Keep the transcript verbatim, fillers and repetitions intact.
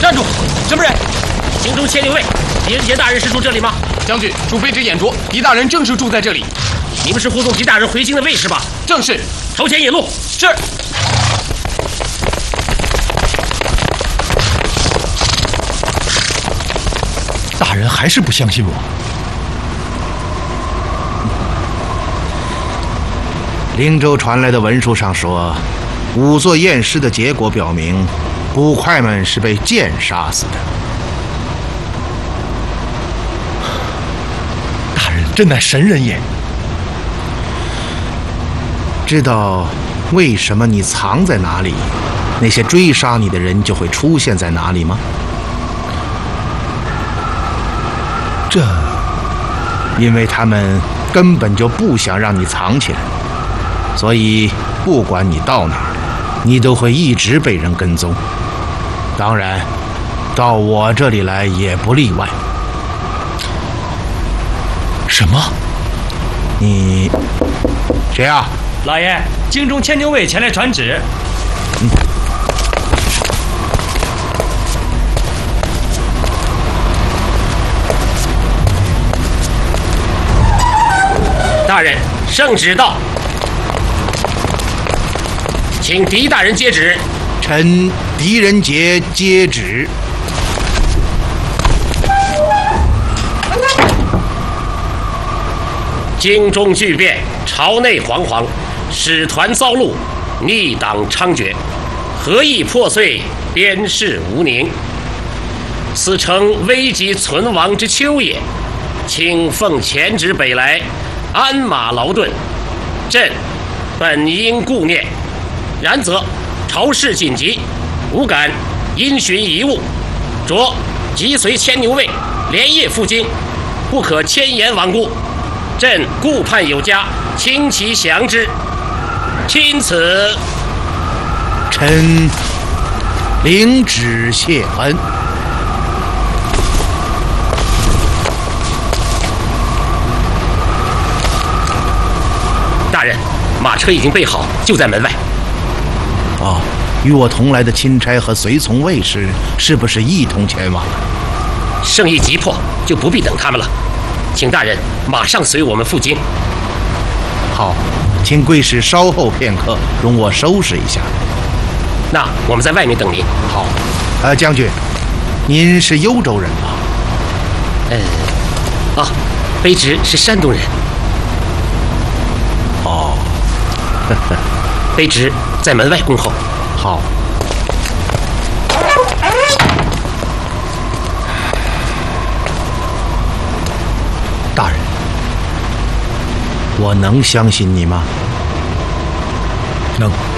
站住！什么人？ 京中千牛卫，狄仁杰大人是住这里吗？ 将军，主卑职眼拙，狄大人正是住在这里。 你们是护送狄大人回京的卫士吧？ 正是。 头前引路。 是。 大人还是不相信我。 灵州传来的文书上说，仵作验尸的结果表明，捕快们是被箭杀死的。 大人真乃神人也。 知道为什么你藏在哪里，那些追杀你的人就会出现在哪里吗？ 这， 因为他们根本就不想让你藏起来，所以不管你到哪儿，你都会一直被人跟踪。当然，到我这里来也不例外。 什么？ 你谁啊？ 老爷，京中千牛卫前来传旨。 嗯。 大人，圣旨到，请狄大人接旨。 臣狄仁杰接旨。 京中巨变，朝内惶惶，使团遭戮，逆党猖獗，合议破碎，边事无宁。此诚危急存亡之秋也。请奉前旨北来，鞍马劳顿，朕本应顾念，然则朝事紧急，吾敢因循遗物，着即随千牛卫连夜赴京，不可迁延罔顾。朕顾盼有加，轻其降之。钦此。 臣领旨谢恩。 大人，马车已经备好，就在门外。 哦，与我同来的钦差和随从卫士是不是一同前往了？ 圣意急迫，就不必等他们了。请大人马上随我们赴京。 好，请贵使稍后片刻，容我收拾一下。 那我们在外面等您。 好。呃，将军，您是幽州人吗？ 呃，啊，卑职是山东人。 哦， 卑职在门外恭候。 好。大人，我能相信你吗？ 能。